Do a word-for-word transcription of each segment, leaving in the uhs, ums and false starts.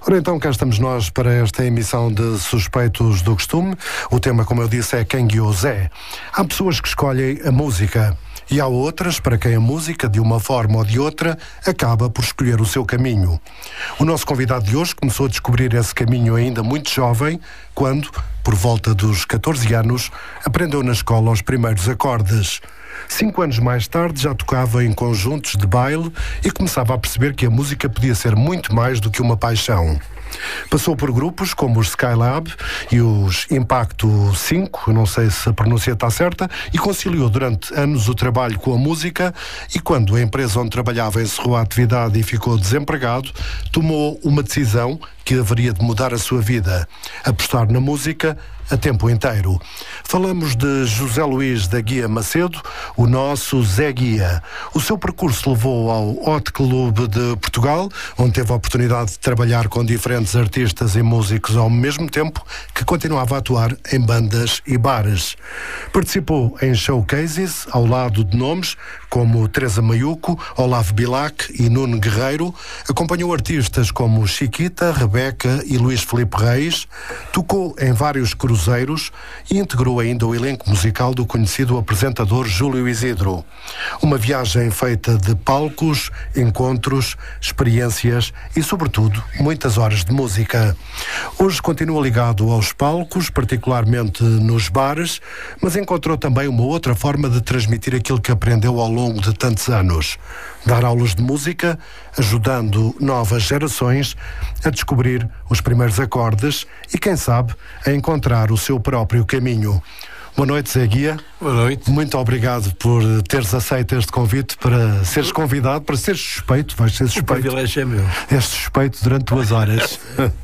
Ora então, cá estamos nós para esta emissão de Suspeitos do Costume. O tema, como eu disse, é Quem Guiou Zé. Há pessoas que escolhem a música e há outras para quem a música, de uma forma ou de outra, acaba por escolher o seu caminho. O nosso convidado de hoje começou a descobrir esse caminho ainda muito jovem, quando, por volta dos catorze anos, aprendeu na escola os primeiros acordes. Cinco anos mais tarde já tocava em conjuntos de baile e começava a perceber que a música podia ser muito mais do que uma paixão. Passou por grupos como os Skylab e os Impacto cinco, não sei se a pronúncia está certa, e conciliou durante anos o trabalho com a música, e quando a empresa onde trabalhava encerrou a atividade e ficou desempregado, tomou uma decisão que haveria de mudar a sua vida: apostar na música a tempo inteiro. Falamos de José Luís da Guia Macedo, o nosso Zé Guia. O seu percurso levou ao Hot Club de Portugal, onde teve a oportunidade de trabalhar com diferentes artistas e músicos ao mesmo tempo que continuava a atuar em bandas e bares. Participou em showcases ao lado de nomes como Teresa Maiuco, Olavo Bilac e Nuno Guerreiro. Acompanhou artistas como Chiquita, Rebeca e Luís Filipe Reis. Tocou em vários cruzeiros e integrou ainda o elenco musical do conhecido apresentador Júlio Isidro. Uma viagem feita de palcos, encontros, experiências e, sobretudo, muitas horas de música. Hoje continua ligado aos palcos, particularmente nos bares, mas encontrou também uma outra forma de transmitir aquilo que aprendeu ao longo de tantos anos: dar aulas de música, ajudando novas gerações a descobrir os primeiros acordes e, quem sabe, a encontrar o seu próprio caminho. Boa noite, Zé Guia. Boa noite. Muito obrigado por teres aceito este convite para seres convidado, para seres suspeito. Vais ser suspeito. O privilégio é meu. És suspeito durante duas horas.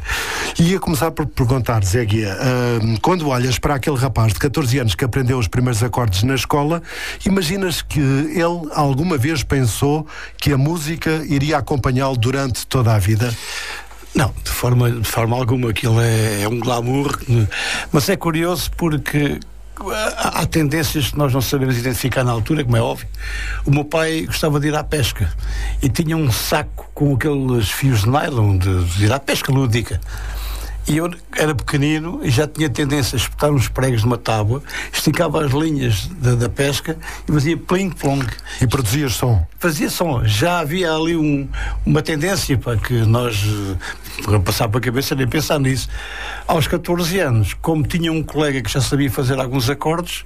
E ia começar por perguntar, Zé Guia, uh, quando olhas para aquele rapaz de catorze anos que aprendeu os primeiros acordes na escola, imaginas que ele alguma vez pensou que a música iria acompanhá-lo durante toda a vida? Não, de forma, de forma alguma. Aquilo é, é um glamour, mas é curioso porque há tendências que nós não sabemos identificar na altura, como é óbvio. O meu pai gostava de ir à pesca e tinha um saco com aqueles fios de nylon de, de ir à pesca lúdica. E eu era pequenino e já tinha tendência a espetar uns pregos de uma tábua, esticava as linhas da, da pesca e fazia pling-plong. E produzias som? Fazia som. Já havia ali um, uma tendência para que nós, para passar para a cabeça, nem pensar nisso. Aos catorze anos, como tinha um colega que já sabia fazer alguns acordes,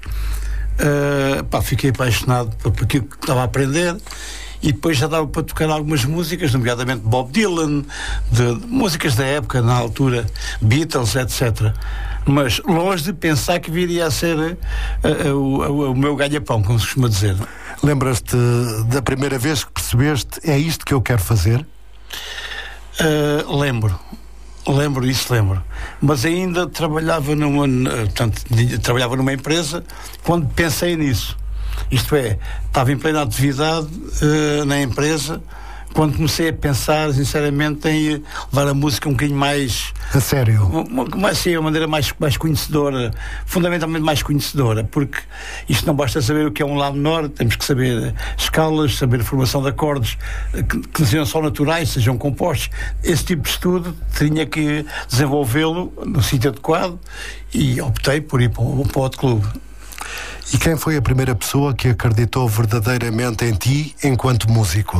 uh, pá, fiquei apaixonado por aquilo que estava a aprender. E depois já dava para tocar algumas músicas, nomeadamente Bob Dylan, de, de músicas da época, na altura, Beatles, etcétera. Mas longe de pensar que viria a ser uh, uh, o, o meu ganha-pão, como se costuma dizer. Lembras-te da primeira vez que percebeste, é isto que eu quero fazer? Uh, lembro. Lembro, isso lembro. Mas ainda trabalhava numa, portanto, trabalhava numa empresa quando pensei nisso. Isto é, estava em plena atividade uh, na empresa quando comecei a pensar, sinceramente, em levar a música um bocadinho mais... A sério? Uma, uma, sim, uma maneira mais, mais conhecedora, fundamentalmente mais conhecedora, porque isto não basta saber o que é um Lá menor, temos que saber escalas, saber a formação de acordes, que, que não sejam só naturais, sejam compostos. Esse tipo de estudo tinha que desenvolvê-lo no sítio adequado e optei por ir para o, para o Hot Club. E quem foi a primeira pessoa que acreditou verdadeiramente em ti enquanto músico?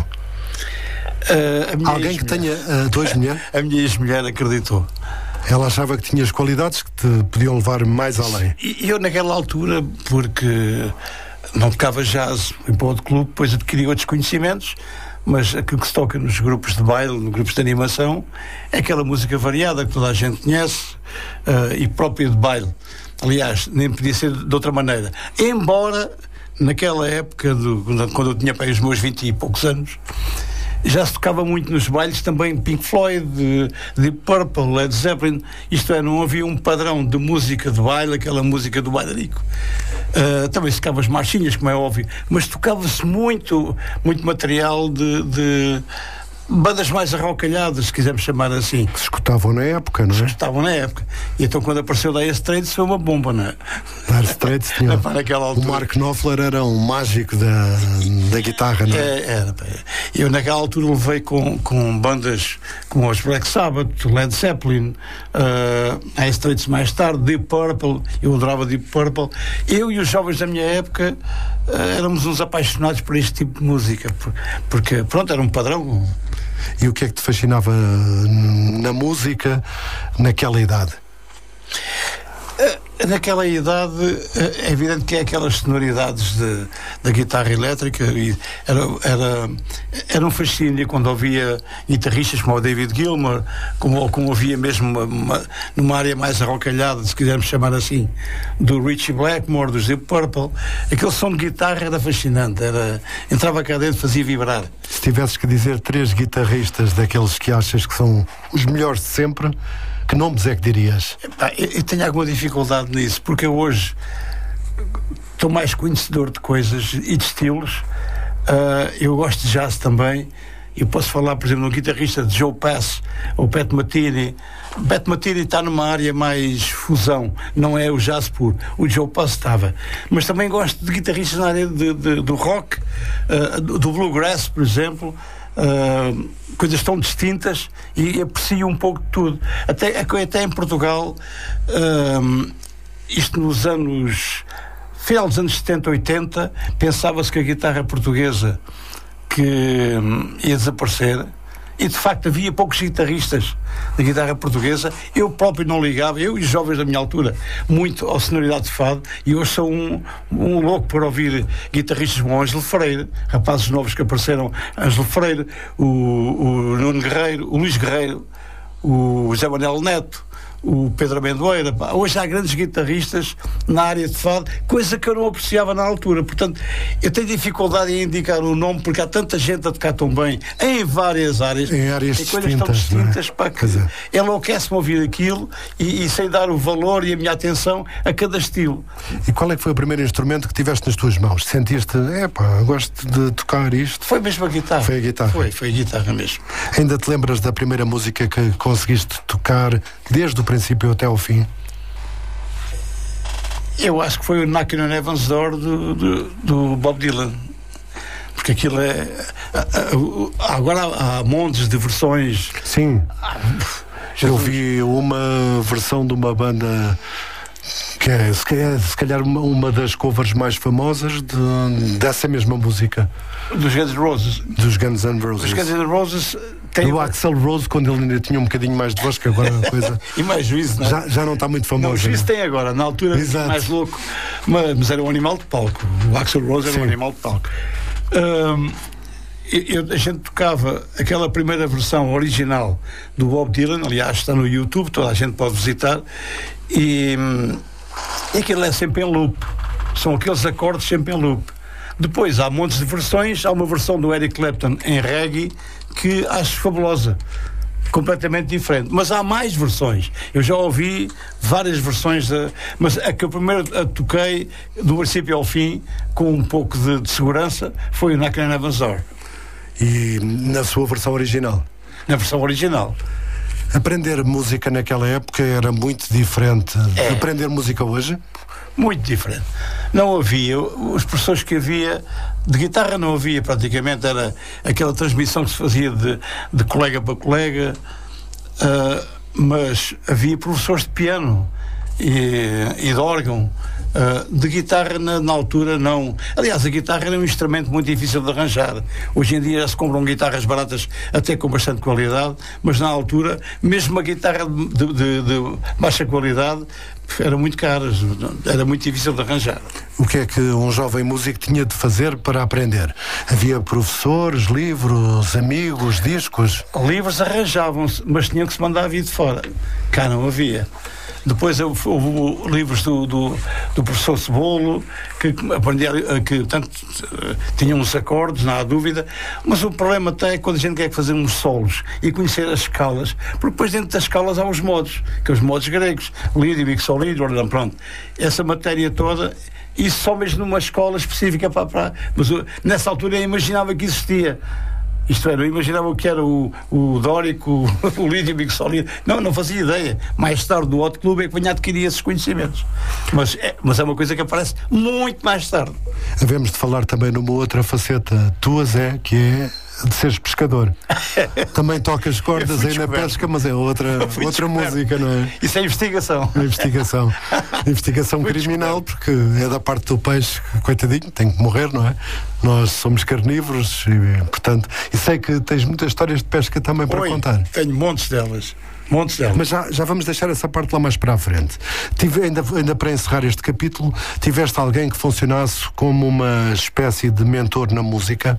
Uh, Alguém que tenha uh, dois mulheres? A minha ex-mulher acreditou. Ela achava que tinhas qualidades que te podiam levar mais além. E eu, naquela altura, porque não tocava jazz em para outro clube, depois adquiri outros conhecimentos, mas aquilo que se toca nos grupos de baile, nos grupos de animação, é aquela música variada que toda a gente conhece, uh, e própria de baile. Aliás, nem podia ser de outra maneira. Embora, naquela época, do, quando eu tinha para os meus vinte e poucos anos, já se tocava muito nos bailes também Pink Floyd, de, de Purple, Led Zeppelin. Isto é, não havia um padrão de música de baile, aquela música do bailarico. Uh, também se tocava as marchinhas, como é óbvio, mas tocava-se muito, muito material de... de bandas mais arrocalhadas, se quisermos chamar assim. Que se escutavam na época, não é? Se escutavam na época. E então quando apareceu Dire Straits foi uma bomba, não é? Dire Straits tinha... O Mark Knopfler era um mágico da, da guitarra, não é? É, era. Eu naquela altura levei com, com bandas como os Black Sabbath, Led Zeppelin, uh, Dire Straits mais tarde, Deep Purple. Eu adorava Deep Purple. Eu e os jovens da minha época uh, éramos uns apaixonados por este tipo de música, porque pronto, era um padrão. E o que é que te fascinava na música naquela idade? Naquela idade é evidente que é aquelas sonoridades de, da guitarra elétrica, e era, era, era um fascínio quando ouvia guitarristas como o David Gilmour, como, como ouvia mesmo uma, uma, numa área mais arrocalhada, se quisermos chamar assim, do Ritchie Blackmore, dos Deep Purple. Aquele som de guitarra era fascinante, era, entrava cá dentro, fazia vibrar. Se tivesses que dizer três guitarristas daqueles que achas que são os melhores de sempre, que nomes é que dirias? Eu, eu tenho alguma dificuldade nisso, porque eu hoje estou mais conhecedor de coisas e de estilos. Uh, eu gosto de jazz também. Eu posso falar, por exemplo, no guitarrista de Joe Pass ou Pat Metheny. Pat Metheny está numa área mais fusão, não é o jazz puro. O Joe Pass estava. Mas também gosto de guitarristas na área de, de, do rock, uh, do, do bluegrass, por exemplo. Uh, coisas tão distintas, e aprecio um pouco de tudo. Até, até em Portugal, uh, isto nos anos final dos anos setenta, oitenta, pensava-se que a guitarra portuguesa que um, ia desaparecer, e de facto havia poucos guitarristas da guitarra portuguesa. Eu próprio não ligava, eu e os jovens da minha altura, muito à sonoridade de fado, e hoje sou um, um louco por ouvir guitarristas como o Ângelo Freire, rapazes novos que apareceram, Ângelo Freire, o, o Nuno Guerreiro, o Luís Guerreiro, o José Manuel Neto, o Pedro Amendoeira. Pá. Hoje há grandes guitarristas na área de fado, coisa que eu não apreciava na altura. Portanto, eu tenho dificuldade em indicar o nome, porque há tanta gente a tocar tão bem em várias áreas, em áreas em coisas tão distintas, é? Pá, que enlouquece-me ouvir aquilo, e, e sem dar o valor e a minha atenção a cada estilo. E qual é que foi o primeiro instrumento que tiveste nas tuas mãos? Sentiste, é pá, gosto de tocar isto? Foi mesmo a guitarra. Foi a guitarra. Foi, foi a guitarra mesmo. Ainda te lembras da primeira música que conseguiste tocar desde o princípio até ao fim? Eu acho que foi o Knockin' on Heaven's Door do, do, do Bob Dylan, porque aquilo é... Agora há montes de versões. Sim, eu vi uma versão de uma banda que é se calhar, se calhar uma, uma das covers mais famosas de, dessa mesma música, dos Guns N' Roses. Dos Guns N' Roses. Os Guns N' Roses tem o Axl Rose, quando ele ainda tinha um bocadinho mais de voz, que agora a coisa e mais juízo, não é? já, já não está muito famoso. Não, o juízo tem agora, na altura mais louco, mas, mas era um animal de palco. O Axl Rose era Sim. um animal de palco. Um, eu, a gente tocava aquela primeira versão original do Bob Dylan, aliás está no YouTube, toda a gente pode visitar, e, e aquilo é sempre em loop, são aqueles acordes sempre em loop. Depois há montes de versões. Há uma versão do Eric Clapton em reggae que acho fabulosa, completamente diferente, mas há mais versões. Eu já ouvi várias versões de, mas a que eu primeiro a toquei do princípio ao fim com um pouco de, de segurança foi o Knockin' on Heaven's Door. E na sua versão original? Na versão original. Aprender música naquela época era muito diferente de é. aprender música hoje? Muito diferente. Não havia, os professores que havia de guitarra não havia praticamente, era aquela transmissão que se fazia de, de colega para colega, uh, mas havia professores de piano e, e de órgão. Uh, de guitarra na, na altura não. Aliás, a guitarra era um instrumento muito difícil de arranjar. Hoje em dia já se compram guitarras baratas até com bastante qualidade, mas na altura mesmo uma guitarra de, de, de baixa qualidade era muito cara, era muito difícil de arranjar. O que é que um jovem músico tinha de fazer para aprender? Havia professores, livros, amigos, discos? Livros arranjavam-se, mas tinham que se mandar vir de fora. Cá não havia. Depois houve livros do, do, do professor Cebolo, que aprendia, que tanto tinham uns acordes, não há dúvida, mas o problema até é quando a gente quer fazer uns solos e conhecer as escalas, porque depois dentro das escalas há os modos, que são os modos gregos, lídio, mixolídio, pronto. Essa matéria toda, isso só mesmo numa escola específica para, para mas nessa altura eu imaginava que existia. Isto era, eu imaginava o que era o, o Dórico, o Lídio Mixolino. Não, não fazia ideia. Mais tarde, no Hot Club, é que venha a adquirir esses conhecimentos. Mas é, mas é uma coisa que aparece muito mais tarde. Havemos de falar também numa outra faceta tua, Zé, que é de seres pescador. Também tocas cordas aí na pesca, mas é outra, outra música, não é? Isso é investigação. É investigação. Investigação criminal, porque é da parte do peixe, coitadinho, tem que morrer, não é? Nós somos carnívoros e, portanto, e sei que tens muitas histórias de pesca também para Oi, contar. Tenho montes delas. Montes delas. Mas já, já vamos deixar essa parte lá mais para a frente. Tive, ainda, ainda para encerrar este capítulo, tiveste alguém que funcionasse como uma espécie de mentor na música?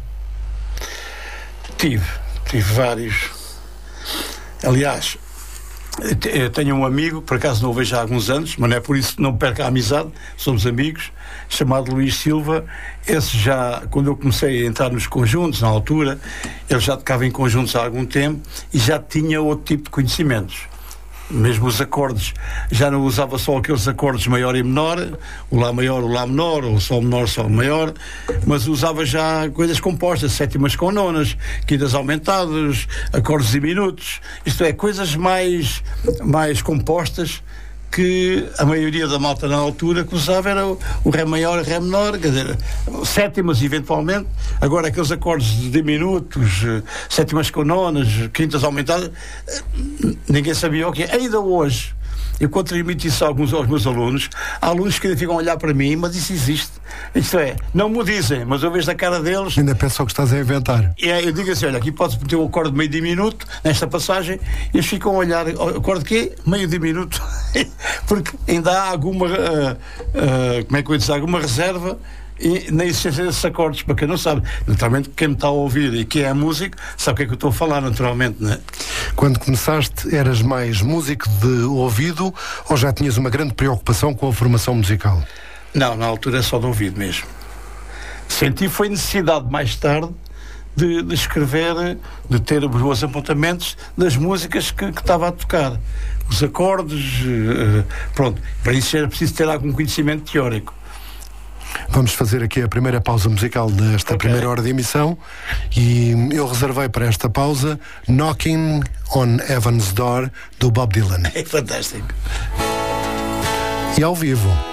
Tive, tive vários. Aliás, eu tenho um amigo, por acaso não o vejo há alguns anos, mas não é por isso que não perco a amizade, somos amigos, chamado Luís Silva. Esse já, quando eu comecei a entrar nos conjuntos, na altura, ele já tocava em conjuntos há algum tempo e já tinha outro tipo de conhecimentos. Mesmo os acordes, já não usava só aqueles acordes maior e menor, o Lá maior, o Lá menor, ou Sol menor, Sol maior, mas usava já coisas compostas, sétimas com nonas, quintas aumentadas, acordes diminutos, isto é, coisas mais, mais compostas, que a maioria da malta na altura que usava era o, o Ré maior e Ré menor, quer dizer, sétimas eventualmente. Agora aqueles acordes diminutos, sétimas com nonas, quintas aumentadas, ninguém sabia o que é. Ainda hoje, eu quando transmito isso a alguns aos meus alunos, há alunos que ainda ficam a olhar para mim, mas isso existe. Isto é, não me dizem, mas eu vejo da cara deles. Ainda pensam que estás a inventar. E eu digo assim, olha, aqui podes meter o acorde meio diminuto nesta passagem, e eles ficam a olhar, o acorde quê? Meio diminuto. Porque ainda há alguma, uh, uh, como é que eu ia dizer, alguma reserva e, na existência desses acordes. Para quem não sabe, naturalmente quem me está a ouvir e que é músico, sabe o que é que eu estou a falar, naturalmente, não é? Quando começaste, eras mais músico de ouvido ou já tinhas uma grande preocupação com a formação musical? Não, na altura é só de ouvido mesmo. Senti foi necessidade mais tarde de, de escrever, de ter os meus apontamentos das músicas que, que estava a tocar. Os acordes, uh, pronto. Para isso era preciso ter algum conhecimento teórico. Vamos fazer aqui a primeira pausa musical desta okay. primeira hora de emissão e eu reservei para esta pausa Knocking on Heaven's Door, do Bob Dylan. É fantástico. E ao vivo.